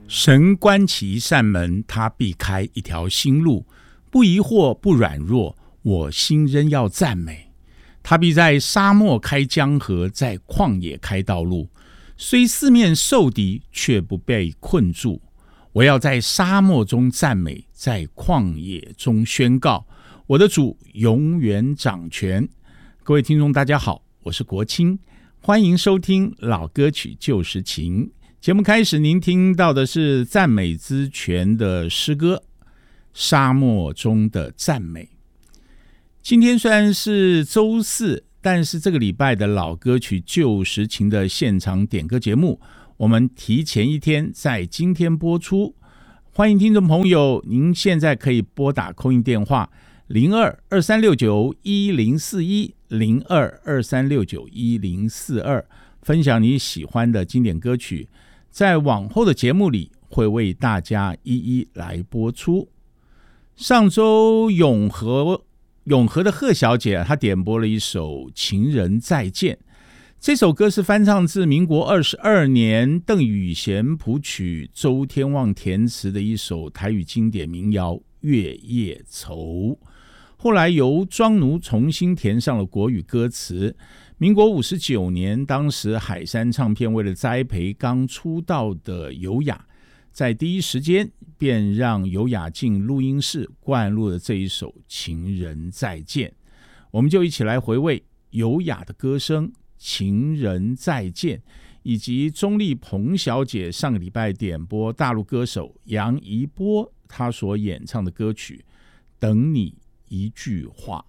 神关起一扇门，他必开一条新路。不疑惑，不软弱，我心仍要赞美。他必在沙漠开江河，在旷野开道路。虽四面受敌，却不被困住。我要在沙漠中赞美，在旷野中宣告，我的主永远掌权。各位听众大家好，我是国清，欢迎收听老歌曲旧时情。节目开始，您听到的是赞美之泉的诗歌《沙漠中的赞美》。今天虽然是周四，但是这个礼拜的老歌曲旧时情的现场点歌节目，我们提前一天在今天播出。欢迎听众朋友，您现在可以拨打call in电话02-2369-1041 02-2369-1042，分享你喜欢的经典歌曲，在往后的节目里会为大家一一来播出。上周永和的贺小姐她点播了一首《情人再见》，这首歌是翻唱自民国22年邓雨贤谱曲、周天旺填词的一首台语经典民谣《月夜愁》，后来由庄奴重新填上了国语歌词。民国59年，当时海山唱片为了栽培刚出道的尤雅，在第一时间便让尤雅进录音室灌录了这一首《情人再见》。我们就一起来回味尤雅的歌声《情人再见》，以及钟丽鹏小姐上个礼拜点播大陆歌手杨怡波她所演唱的歌曲《等你一句话》。